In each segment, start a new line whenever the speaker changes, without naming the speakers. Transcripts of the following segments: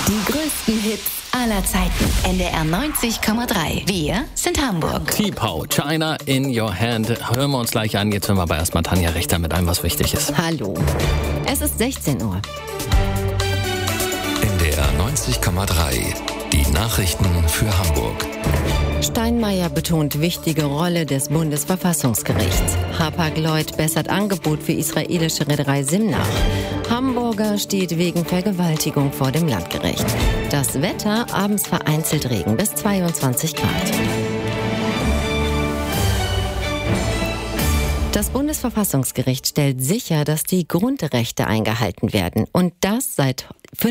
Die größten Hits aller Zeiten. NDR 90,3. Wir sind Hamburg.
T-Pow, China in your hand. Hören wir uns gleich an. Jetzt hören wir aber erstmal Tanja Richter mit einem, was wichtig ist.
Hallo. Es ist 16 Uhr.
NDR 90,3. Die Nachrichten für Hamburg.
Steinmeier betont wichtige Rolle des Bundesverfassungsgerichts. Hapag-Lloyd bessert Angebot für israelische Reederei SIM nach. Hamburger steht wegen Vergewaltigung vor dem Landgericht. Das Wetter, abends vereinzelt Regen bis 22 Grad. Das Bundesverfassungsgericht stellt sicher, dass die Grundrechte eingehalten werden. Und das seit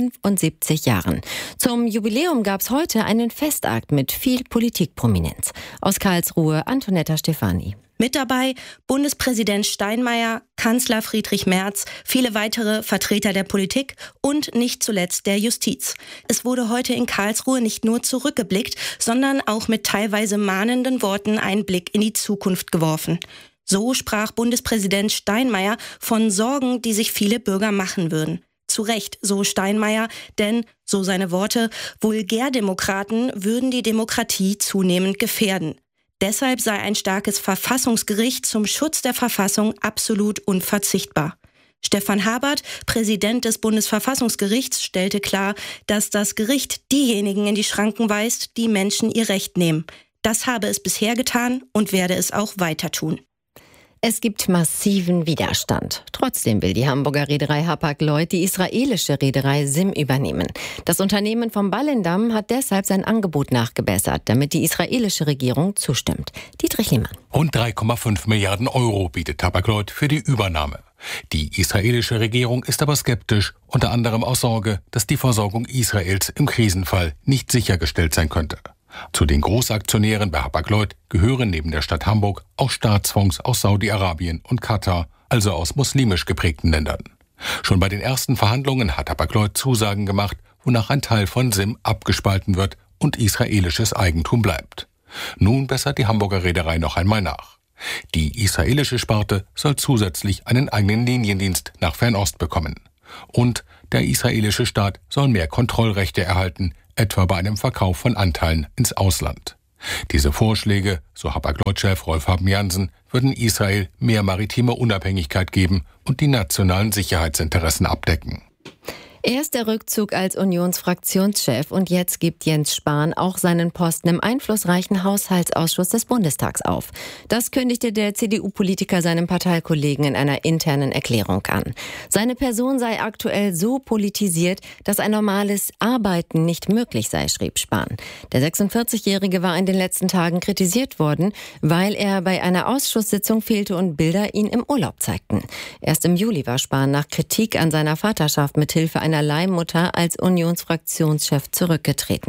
75 Jahren. Zum Jubiläum gab es heute einen Festakt mit viel Politikprominenz. Aus Karlsruhe, Antonetta Stefani.
Mit dabei Bundespräsident Steinmeier, Kanzler Friedrich Merz, viele weitere Vertreter der Politik und nicht zuletzt der Justiz. Es wurde heute in Karlsruhe nicht nur zurückgeblickt, sondern auch mit teilweise mahnenden Worten einen Blick in die Zukunft geworfen. So sprach Bundespräsident Steinmeier von Sorgen, die sich viele Bürger machen würden. Zu Recht, so Steinmeier, denn, so seine Worte, Vulgärdemokraten würden die Demokratie zunehmend gefährden. Deshalb sei ein starkes Verfassungsgericht zum Schutz der Verfassung absolut unverzichtbar. Stefan Habert, Präsident des Bundesverfassungsgerichts, stellte klar, dass das Gericht diejenigen in die Schranken weist, die Menschen ihr Recht nehmen. Das habe es bisher getan und werde es auch weiter tun.
Es gibt massiven Widerstand. Trotzdem will die Hamburger Reederei Hapag-Lloyd die israelische Reederei SIM übernehmen. Das Unternehmen vom Ballendamm hat deshalb sein Angebot nachgebessert, damit die israelische Regierung zustimmt. Dietrich Lehmann.
Rund 3,5 Milliarden Euro bietet Hapag-Lloyd für die Übernahme. Die israelische Regierung ist aber skeptisch, unter anderem aus Sorge, dass die Versorgung Israels im Krisenfall nicht sichergestellt sein könnte. Zu den Großaktionären bei Hapag-Lloyd gehören neben der Stadt Hamburg auch Staatsfonds aus Saudi-Arabien und Katar, also aus muslimisch geprägten Ländern. Schon bei den ersten Verhandlungen hat Hapag-Lloyd Zusagen gemacht, wonach ein Teil von SIM abgespalten wird und israelisches Eigentum bleibt. Nun bessert die Hamburger Reederei noch einmal nach. Die israelische Sparte soll zusätzlich einen eigenen Liniendienst nach Fernost bekommen. Und der israelische Staat soll mehr Kontrollrechte erhalten, etwa bei einem Verkauf von Anteilen ins Ausland. Diese Vorschläge, so Hapag-Lloyd-Chef Rolf Haben-Jansen, würden Israel mehr maritime Unabhängigkeit geben und die nationalen Sicherheitsinteressen abdecken.
Erst der Rückzug als Unionsfraktionschef und jetzt gibt Jens Spahn auch seinen Posten im einflussreichen Haushaltsausschuss des Bundestags auf. Das kündigte der CDU-Politiker seinem Parteikollegen in einer internen Erklärung an. Seine Person sei aktuell so politisiert, dass ein normales Arbeiten nicht möglich sei, schrieb Spahn. Der 46-Jährige war in den letzten Tagen kritisiert worden, weil er bei einer Ausschusssitzung fehlte und Bilder ihn im Urlaub zeigten. Erst im Juli war Spahn nach Kritik an seiner Vaterschaft mit Hilfe einer Leihmutter als Unionsfraktionschef zurückgetreten.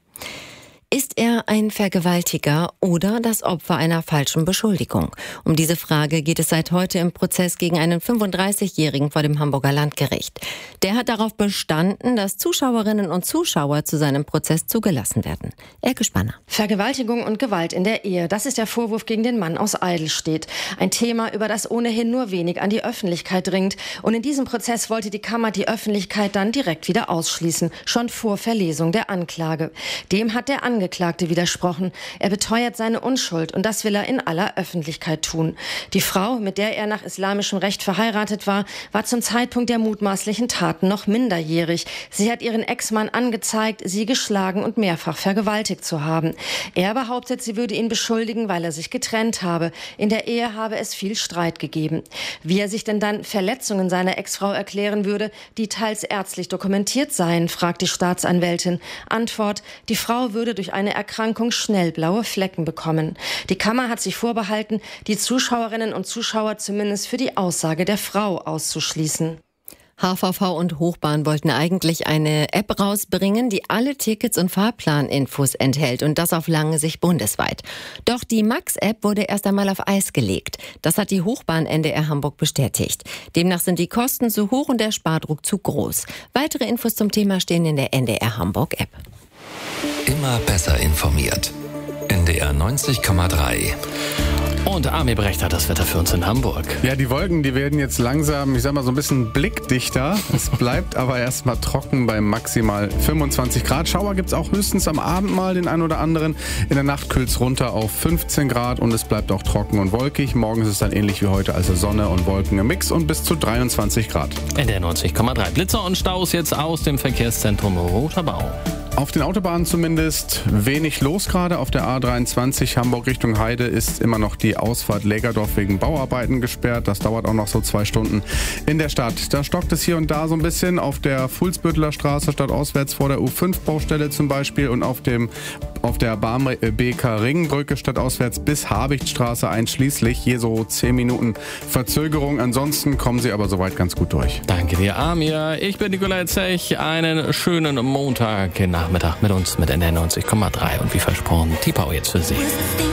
Ist er ein Vergewaltiger oder das Opfer einer falschen Beschuldigung? Um diese Frage geht es seit heute im Prozess gegen einen 35-Jährigen vor dem Hamburger Landgericht. Der hat darauf bestanden, dass Zuschauerinnen und Zuschauer zu seinem Prozess zugelassen werden. Elke Spanner.
Vergewaltigung und Gewalt in der Ehe, das ist der Vorwurf gegen den Mann aus Eidelstedt. Ein Thema, über das ohnehin nur wenig an die Öffentlichkeit dringt. Und in diesem Prozess wollte die Kammer die Öffentlichkeit dann direkt wieder ausschließen, schon vor Verlesung der Anklage. Dem hat der Angeklagte widersprochen. Er beteuert seine Unschuld und das will er in aller Öffentlichkeit tun. Die Frau, mit der er nach islamischem Recht verheiratet war, war zum Zeitpunkt der mutmaßlichen Taten noch minderjährig. Sie hat ihren Ex-Mann angezeigt, sie geschlagen und mehrfach vergewaltigt zu haben. Er behauptet, sie würde ihn beschuldigen, weil er sich getrennt habe. In der Ehe habe es viel Streit gegeben. Wie er sich denn dann Verletzungen seiner Ex-Frau erklären würde, die teils ärztlich dokumentiert seien, fragt die Staatsanwältin. Antwort: Die Frau würde durch eine Erkrankung schnell blaue Flecken bekommen. Die Kammer hat sich vorbehalten, die Zuschauerinnen und Zuschauer zumindest für die Aussage der Frau auszuschließen.
HVV und Hochbahn wollten eigentlich eine App rausbringen, die alle Tickets und Fahrplaninfos enthält und das auf lange Sicht bundesweit. Doch die Max-App wurde erst einmal auf Eis gelegt. Das hat die Hochbahn NDR Hamburg bestätigt. Demnach sind die Kosten zu hoch und der Spardruck zu groß. Weitere Infos zum Thema stehen in der NDR Hamburg App.
Immer besser informiert. NDR 90,3.
Und Amir Brecht hat das Wetter für uns in Hamburg.
Ja, die Wolken, die werden jetzt langsam, so ein bisschen blickdichter. Es bleibt aber erstmal trocken bei maximal 25 Grad. Schauer gibt es auch höchstens am Abend mal den einen oder anderen. In der Nacht kühlt es runter auf 15 Grad und es bleibt auch trocken und wolkig. Morgen ist es dann ähnlich wie heute, also Sonne und Wolken im Mix und bis zu 23 Grad.
NDR 90,3. Blitzer und Staus jetzt aus dem Verkehrszentrum Roterbau.
Auf den Autobahnen zumindest wenig los gerade. Auf der A23 Hamburg Richtung Heide ist immer noch die Ausfahrt Lägerdorf wegen Bauarbeiten gesperrt. Das dauert auch noch so 2 Stunden in der Stadt. Da stockt es hier und da so ein bisschen auf der Fuhlsbütteler Straße stadtauswärts vor der U5-Baustelle zum Beispiel und auf der BK Ringbrücke stadtauswärts bis Habichtstraße einschließlich. Hier so 10 Minuten Verzögerung. Ansonsten kommen Sie aber soweit ganz gut durch.
Danke dir, Amir. Ich bin Nikolai Zech. Einen schönen Montag Nachmittag mit uns mit NDR 90,3 und wie versprochen, Tipau jetzt für Sie.